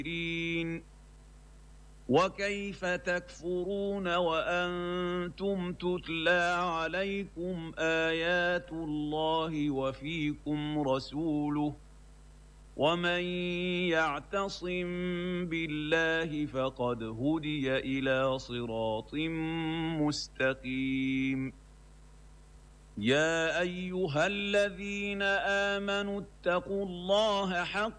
وكيف تكفرون وأنتم تتلى عليكم آيات الله وفيكم رسوله ومن يعتصم بالله فقد هدي إلى صراط مستقيم. يا أيها الذين آمنوا اتقوا الله حق